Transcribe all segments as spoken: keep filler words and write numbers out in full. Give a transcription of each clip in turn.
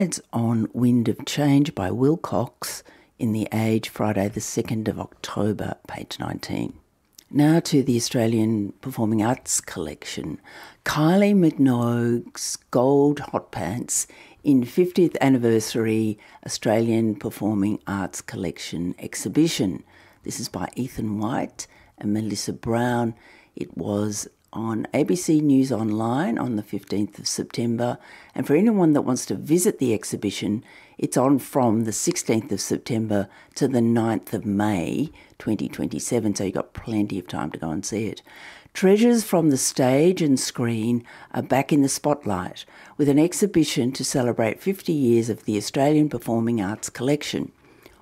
It's on Wind of Change by Will Cox in The Age, Friday the second of October, page nineteen. Now to the Australian Performing Arts Collection. Kylie Minogue's Gold Hot Pants in fiftieth Anniversary Australian Performing Arts Collection exhibition. This is by Ethan White and Melissa Brown. It was on A B C News Online on the fifteenth of September. And for anyone that wants to visit the exhibition, it's on from the sixteenth of September to the ninth of May twenty twenty-seven, so you've got plenty of time to go and see it. Treasures from the stage and screen are back in the spotlight with an exhibition to celebrate fifty years of the Australian Performing Arts Collection.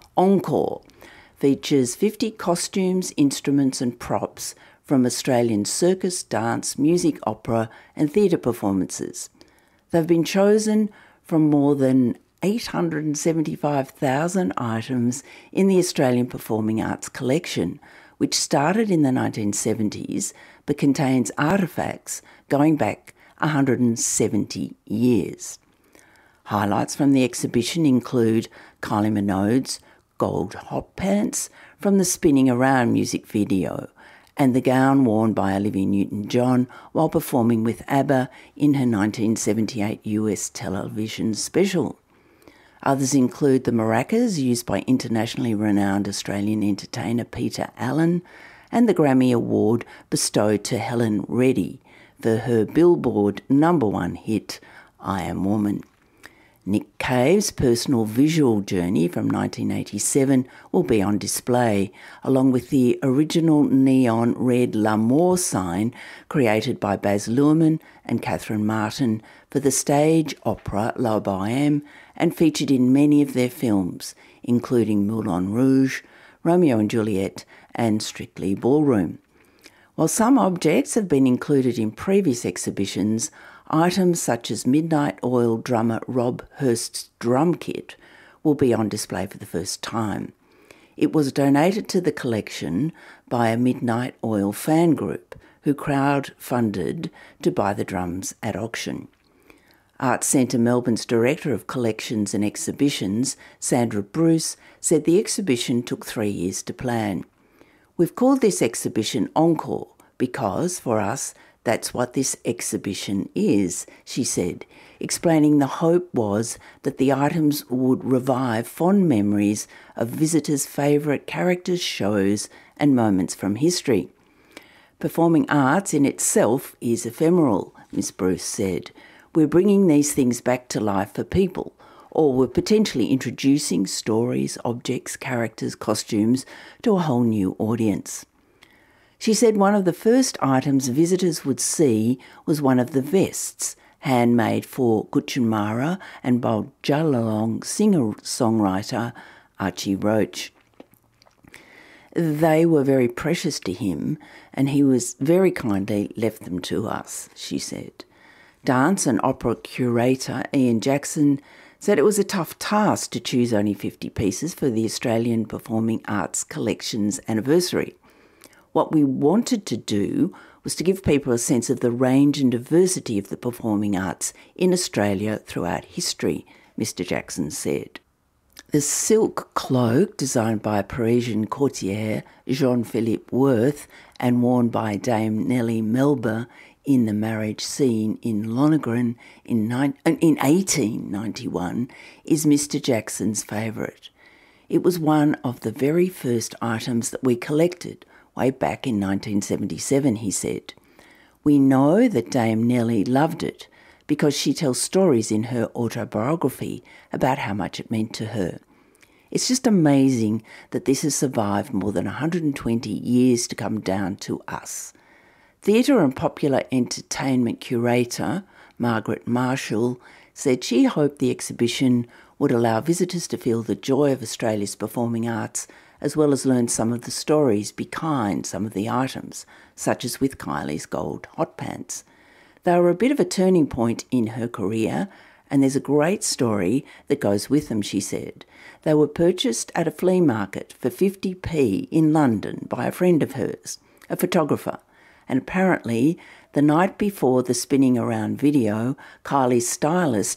Encore features fifty costumes, instruments and props from Australian circus, dance, music, opera and theatre performances. They've been chosen from more than eight hundred seventy-five thousand items in the Australian Performing Arts Collection, which started in the nineteen seventies but contains artefacts going back one hundred seventy years. Highlights from the exhibition include Kylie Minogue's Gold Hot Pants from the Spinning Around music video, and the gown worn by Olivia Newton-John while performing with ABBA in her nineteen seventy-eight U S television special. Others include the maracas used by internationally renowned Australian entertainer Peter Allen, and the Grammy Award bestowed to Helen Reddy for her Billboard number one hit, I Am Woman. Nick Cave's personal visual journey from nineteen eighty-seven will be on display, along with the original neon red L'Amour sign created by Baz Luhrmann and Catherine Martin for the stage opera La Bohème and featured in many of their films, including Moulin Rouge, Romeo and Juliet and Strictly Ballroom. While some objects have been included in previous exhibitions, items such as Midnight Oil drummer Rob Hurst's drum kit will be on display for the first time. It was donated to the collection by a Midnight Oil fan group who crowd-funded to buy the drums at auction. Arts Centre Melbourne's Director of Collections and Exhibitions, Sandra Bruce, said the exhibition took three years to plan. We've called this exhibition Encore because, for us, that's what this exhibition is, she said, explaining the hope was that the items would revive fond memories of visitors' favourite characters, shows and moments from history. Performing arts in itself is ephemeral, Miss Bruce said. We're bringing these things back to life for people, or we're potentially introducing stories, objects, characters, costumes to a whole new audience. She said one of the first items visitors would see was one of the vests, handmade for Gutschanmara and Baljallalong singer-songwriter Archie Roach. They were very precious to him and he was very kindly left them to us, she said. Dance and opera curator Ian Jackson said it was a tough task to choose only fifty pieces for the Australian Performing Arts Collection's anniversary. What we wanted to do was to give people a sense of the range and diversity of the performing arts in Australia throughout history, Mister Jackson said. The silk cloak, designed by Parisian courtier Jean-Philippe Worth and worn by Dame Nellie Melba in the marriage scene in Lonergan in, nine, in eighteen ninety-one, is Mister Jackson's favourite. It was one of the very first items that we collected way back in nineteen seventy-seven, he said. We know that Dame Nellie loved it because she tells stories in her autobiography about how much it meant to her. It's just amazing that this has survived more than one hundred twenty years to come down to us. Theatre and popular entertainment curator Margaret Marshall said she hoped the exhibition would allow visitors to feel the joy of Australia's performing arts as well as learn some of the stories behind some of the items, such as with Kylie's gold hot pants. They were a bit of a turning point in her career, and there's a great story that goes with them, she said. They were purchased at a flea market for fifty p in London by a friend of hers, a photographer, and apparently the night before the Spinning Around video, Kylie's stylist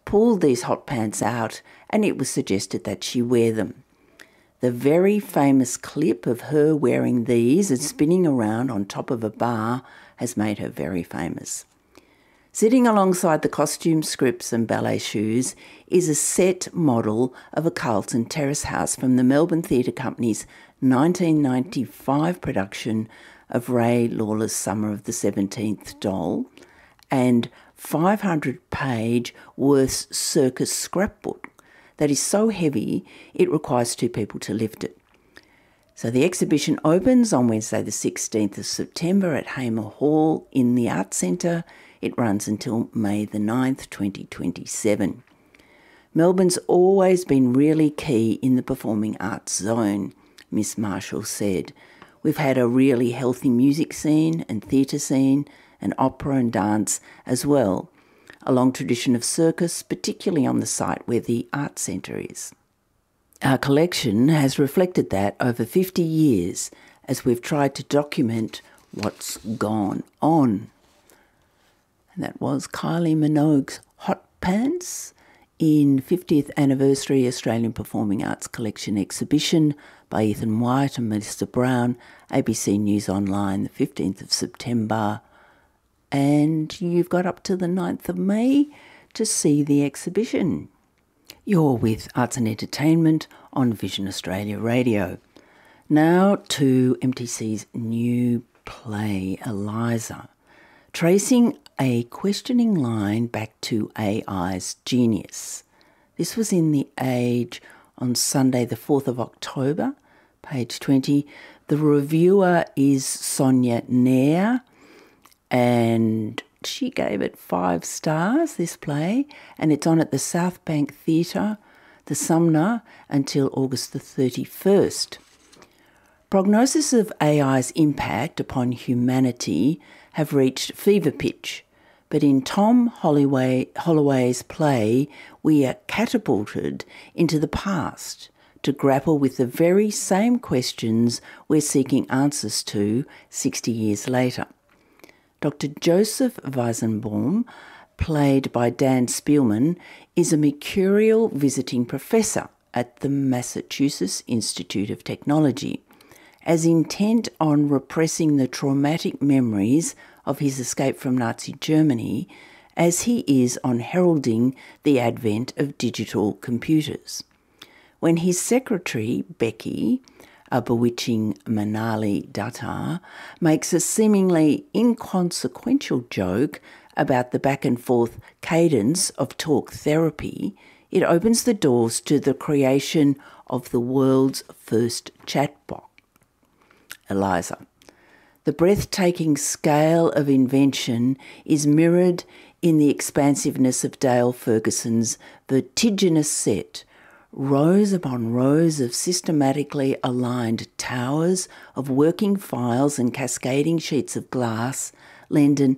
pulled these hot pants out and it was suggested that she wear them. The very famous clip of her wearing these and spinning around on top of a bar has made her very famous. Sitting alongside the costume scripts and ballet shoes is a set model of a Carlton Terrace house from the Melbourne Theatre Company's nineteen ninety-five production of Ray Lawler's Summer of the seventeenth doll and five hundred page Worth's circus scrapbook that is so heavy it requires two people to lift it. So the exhibition opens on Wednesday the sixteenth of September at Hamer Hall in the Arts Centre. It runs until May the ninth, twenty twenty-seven. Melbourne's always been really key in the performing arts zone, Miss Marshall said. We've had a really healthy music scene and theatre scene and opera and dance as well, a long tradition of circus, particularly on the site where the Arts Centre is. Our collection has reflected that over fifty years as we've tried to document what's gone on. And that was Kylie Minogue's Hot Pants in fiftieth Anniversary Australian Performing Arts Collection exhibition by Ethan White and Melissa Brown, A B C News Online, the fifteenth of September. And you've got up to the ninth of May to see the exhibition. You're with Arts and Entertainment on Vision Australia Radio. Now to M T C's new play, Eliza, tracing a questioning line back to A I's genius. This was in The Age on Sunday the fourth of October, page twenty. The reviewer is Sonia Nair, and she gave it five stars, this play, and it's on at the South Bank Theatre, the Sumner, until August the thirty-first. Prognosis of A I's impact upon humanity have reached fever pitch, but in Tom Holloway, Holloway's play, we are catapulted into the past to grapple with the very same questions we're seeking answers to sixty years later. Doctor Joseph Weizenbaum, played by Dan Spielman, is a mercurial visiting professor at the Massachusetts Institute of Technology, as intent on repressing the traumatic memories of his escape from Nazi Germany as he is on heralding the advent of digital computers. When his secretary, Becky, a bewitching Manali Dutta, makes a seemingly inconsequential joke about the back-and-forth cadence of talk therapy, it opens the doors to the creation of the world's first chatbot, Eliza. The breathtaking scale of invention is mirrored in the expansiveness of Dale Ferguson's vertiginous set, rows upon rows of systematically aligned towers of working files and cascading sheets of glass lend an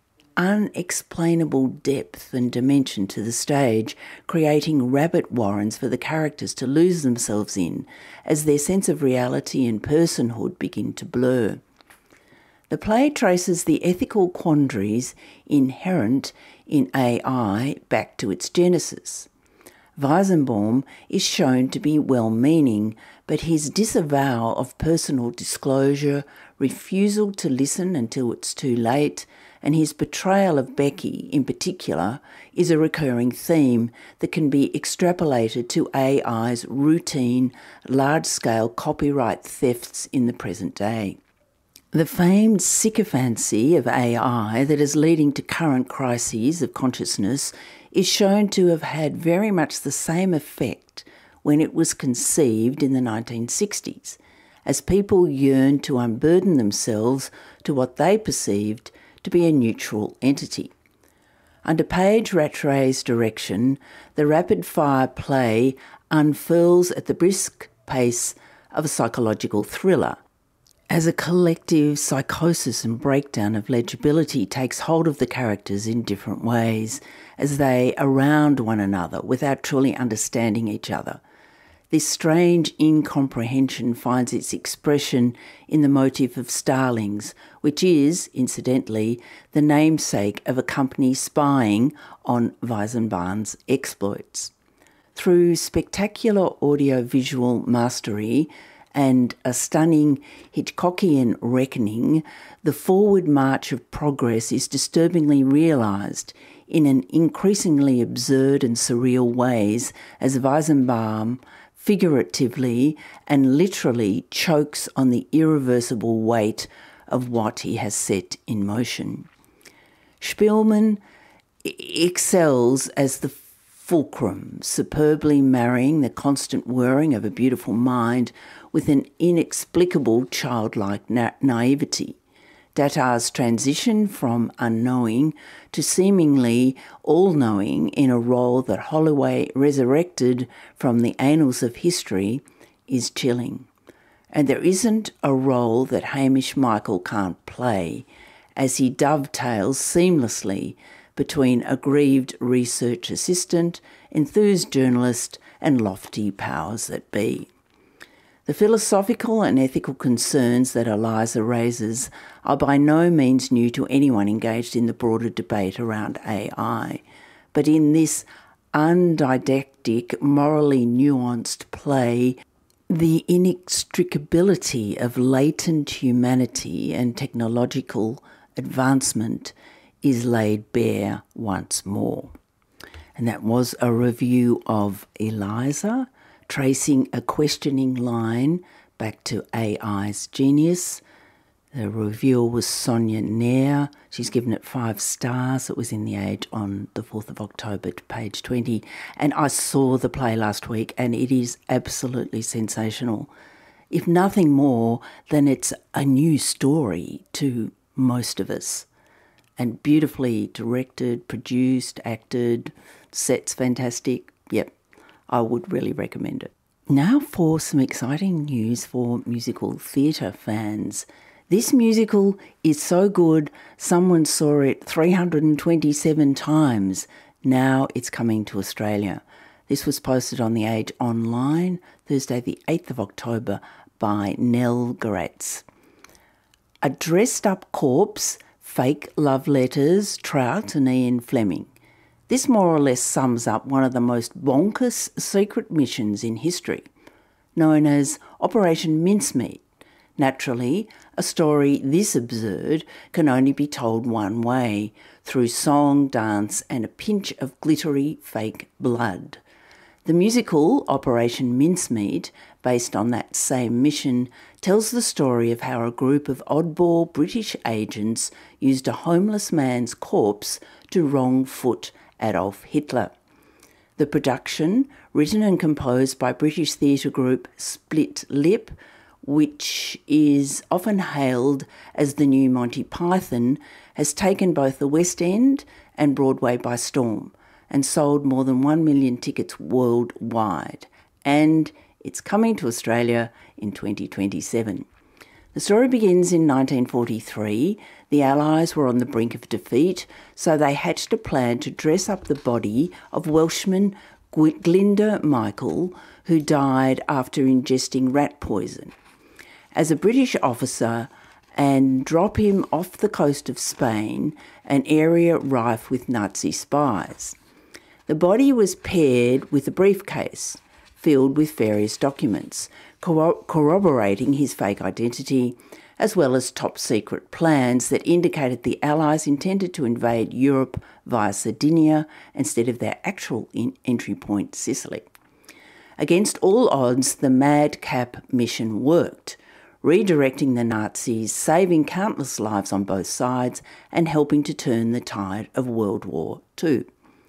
unexplainable depth and dimension to the stage, creating rabbit warrens for the characters to lose themselves in as their sense of reality and personhood begin to blur. The play traces the ethical quandaries inherent in A I back to its genesis. Weizenbaum is shown to be well-meaning, but his disavowal of personal disclosure, refusal to listen until it's too late, and his betrayal of Becky in particular is a recurring theme that can be extrapolated to A I's routine, large-scale copyright thefts in the present day. The famed sycophancy of A I that is leading to current crises of consciousness is shown to have had very much the same effect when it was conceived in the nineteen sixties, as people yearned to unburden themselves to what they perceived to be a neutral entity. Under Paige Rattray's direction, the rapid-fire play unfurls at the brisk pace of a psychological thriller, as a collective psychosis and breakdown of legibility takes hold of the characters in different ways, as they around one another without truly understanding each other. This strange incomprehension finds its expression in the motif of starlings, which is, incidentally, the namesake of a company spying on Weizenbahn's exploits. Through spectacular audio-visual mastery and a stunning Hitchcockian reckoning, the forward march of progress is disturbingly realised in an increasingly absurd and surreal ways as Weizenbahn figuratively and literally chokes on the irreversible weight of what he has set in motion. Spielmann excels as the fulcrum, superbly marrying the constant whirring of a beautiful mind with an inexplicable childlike na- naivety. Data's transition from unknowing to seemingly all-knowing in a role that Holloway resurrected from the annals of history is chilling. And there isn't a role that Hamish Michael can't play, as he dovetails seamlessly between aggrieved research assistant, enthused journalist and lofty powers that be. The philosophical and ethical concerns that Eliza raises are by no means new to anyone engaged in the broader debate around A I, but in this undidactic, morally nuanced play, the inextricability of latent humanity and technological advancement is laid bare once more. And that was a review of Eliza, tracing a questioning line back to A I's genius. The reviewer was Sonia Nair. She's given it five stars. It was in The Age on the fourth of October to page twenty. And I saw the play last week and it is absolutely sensational. If nothing more than it's a new story to most of us. And beautifully directed, produced, acted, set's fantastic. Yep, I would really recommend it. Now for some exciting news for musical theatre fans. This musical is so good, someone saw it three hundred twenty-seven times. Now it's coming to Australia. This was posted on The Age online, Thursday the eighth of October, by Nell Garatz. A dressed-up corpse, fake love letters, Trout and Ian Fleming. This more or less sums up one of the most bonkers secret missions in history, known as Operation Mincemeat. Naturally, a story this absurd can only be told one way, through song, dance and a pinch of glittery fake blood. The musical Operation Mincemeat, based on that same mission, tells the story of how a group of oddball British agents used a homeless man's corpse to wrong-foot Adolf Hitler. The production, written and composed by British theatre group Split Lip, which is often hailed as the new Monty Python, has taken both the West End and Broadway by storm and sold more than one million tickets worldwide. And it's coming to Australia in twenty twenty-seven. The story begins in nineteen forty-three. The Allies were on the brink of defeat, so they hatched a plan to dress up the body of Welshman Glinda Michael, who died after ingesting rat poison, as a British officer and drop him off the coast of Spain, an area rife with Nazi spies. The body was paired with a briefcase filled with various documents, corro- corroborating his fake identity, as well as top-secret plans that indicated the Allies intended to invade Europe via Sardinia instead of their actual in- entry point, Sicily. Against all odds, the madcap mission worked, redirecting the Nazis, saving countless lives on both sides, and helping to turn the tide of World War Two.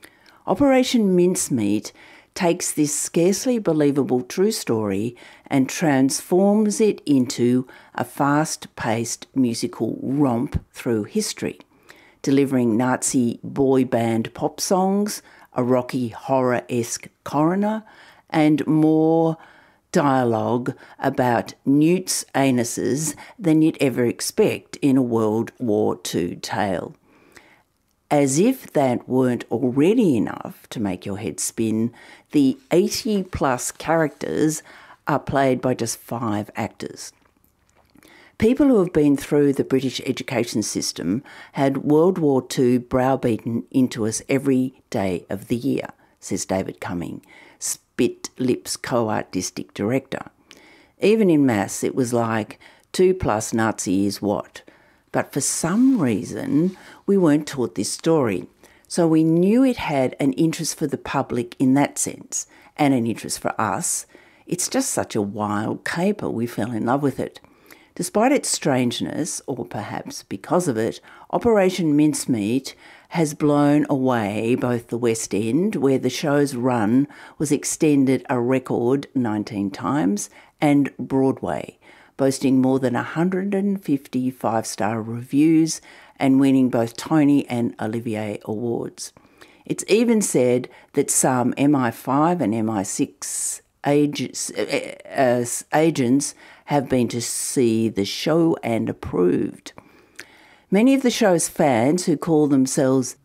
Operation Mincemeat takes this scarcely believable true story and transforms it into a fast-paced musical romp through history, delivering Nazi boy band pop songs, a Rocky Horror-esque coroner, and more dialogue about newts' anuses than you'd ever expect in a World War Two tale. As if that weren't already enough to make your head spin, the eighty plus characters are played by just five actors. People who have been through the British education system had World War Two browbeaten into us every day of the year, says David Cumming, Spit Lips co-artistic director. Even in maths, it was like two plus Nazi is what? But for some reason, we weren't taught this story. So we knew it had an interest for the public in that sense, and an interest for us. It's just such a wild caper, we fell in love with it. Despite its strangeness, or perhaps because of it, Operation Mincemeat has blown away both the West End, where the show's run was extended a record nineteen times, and Broadway, boasting more than one hundred fifty five-star reviews and winning both Tony and Olivier Awards. It's even said that some M I five and M I six agents, uh, agents have been to see the show and approved. Many of the show's fans, who call themselves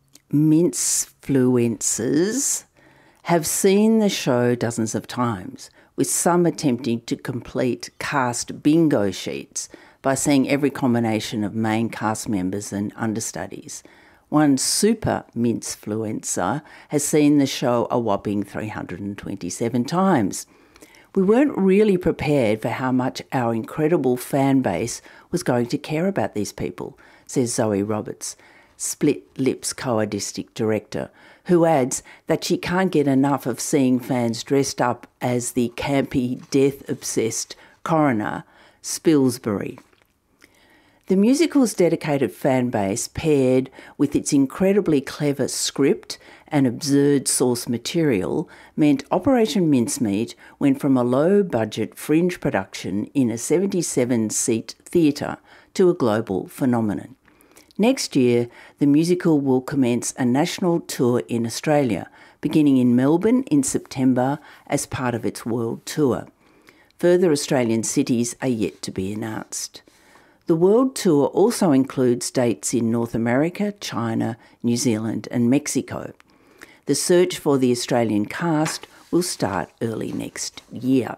Mincefluencers, have seen the show dozens of times, with some attempting to complete cast bingo sheets by seeing every combination of main cast members and understudies. One super Mincefluencer has seen the show a whopping three hundred twenty-seven times. We weren't really prepared for how much our incredible fan base was going to care about these people, says Zoe Roberts, Split Lips co-artistic director, who adds that she can't get enough of seeing fans dressed up as the campy, death-obsessed coroner, Spilsbury. The musical's dedicated fan base, paired with its incredibly clever script and absurd source material, meant Operation Mincemeat went from a low-budget fringe production in a seventy-seven seat theatre to a global phenomenon. Next year, the musical will commence a national tour in Australia, beginning in Melbourne in September as part of its world tour. Further Australian cities are yet to be announced. The world tour also includes dates in North America, China, New Zealand and Mexico. The search for the Australian cast will start early next year.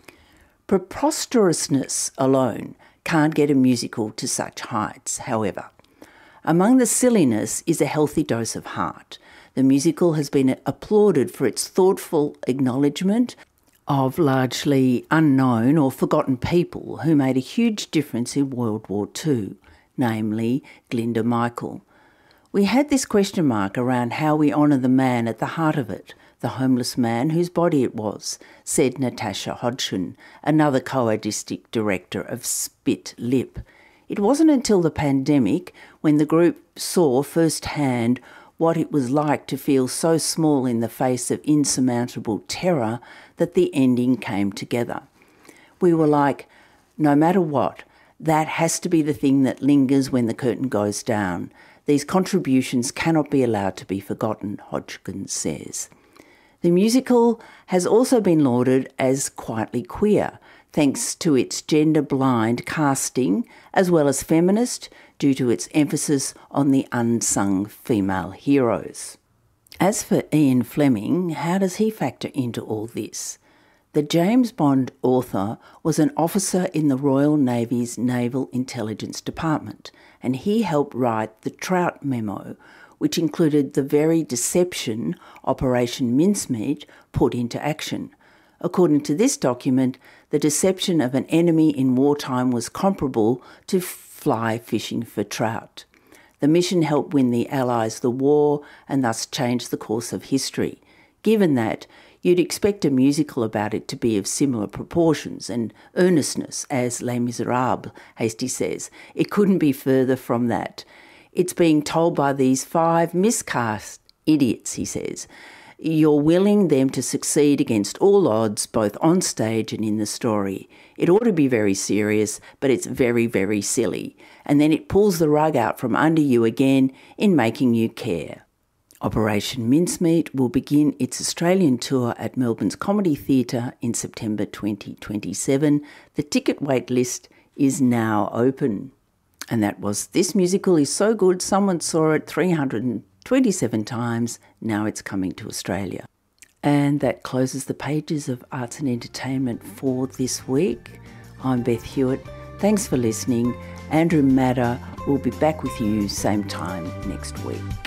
Preposterousness alone can't get a musical to such heights, however. Among the silliness is a healthy dose of heart. The musical has been applauded for its thoughtful acknowledgement of largely unknown or forgotten people who made a huge difference in World War Two, namely Glinda Michael. We had this question mark around how we honour the man at the heart of it, the homeless man whose body it was, said Natasha Hodgson, another co-artistic director of Spit Lip. It wasn't until the pandemic, when the group saw firsthand what it was like to feel so small in the face of insurmountable terror, that the ending came together. We were like, no matter what, that has to be the thing that lingers when the curtain goes down. These contributions cannot be allowed to be forgotten, Hodgkin says. The musical has also been lauded as quietly queer, thanks to its gender-blind casting, as well as feminist, due to its emphasis on the unsung female heroes. As for Ian Fleming, how does he factor into all this? The James Bond author was an officer in the Royal Navy's Naval Intelligence Department, and he helped write the Trout Memo, which included the very deception Operation Mincemeat put into action. According to this document, the deception of an enemy in wartime was comparable to fly fishing for trout. The mission helped win the Allies the war and thus change the course of history. Given that, you'd expect a musical about it to be of similar proportions and earnestness as Les Miserables, Hastie says. It couldn't be further from that. It's being told by these five miscast idiots, he says. You're willing them to succeed against all odds, both on stage and in the story. It ought to be very serious, but it's very, very silly. And then it pulls the rug out from under you again in making you care. Operation Mincemeat will begin its Australian tour at Melbourne's Comedy Theatre in September twenty twenty-seven. The ticket wait list is now open. And that was This Musical Is So Good Someone Saw It three hundred twenty-seven times. Now it's coming to Australia. And that closes the pages of Arts and Entertainment for this week. I'm Beth Hewitt. Thanks for listening. Andrew Matter will be back with you same time next week.